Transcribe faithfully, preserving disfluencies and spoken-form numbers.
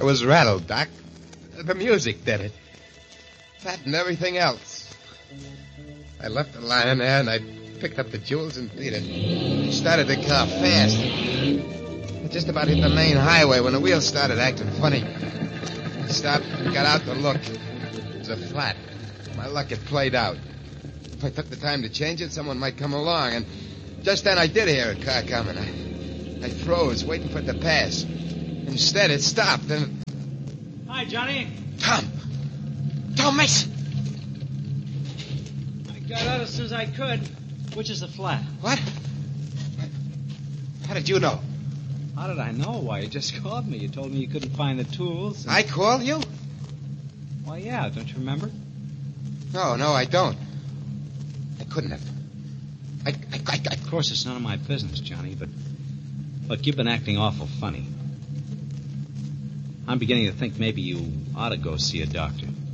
I was rattled, Doc. The music did it. That and everything else. I left it lying there, and I picked up the jewels and beat it. I started the car fast. I just about hit the main highway when the wheels started acting funny. I stopped and got out to look. It was a flat. My luck had played out. If I took the time to change it, someone might come along, and just then I did hear a car coming. I, I froze, waiting for it to pass. Instead, it stopped, and... Hi, Johnny. Tom! Tom Mason! I got out as soon as I could. Which is the flat? What? How did you know? How did I know? Why, you just called me. You told me you couldn't find the tools. And... I called you? Well, yeah, don't you remember? No, no, I don't. I couldn't have. I, I, I, I... Of course, it's none of my business, Johnny, but... Look, you've been acting awful funny. I'm beginning to think maybe you ought to go see a doctor.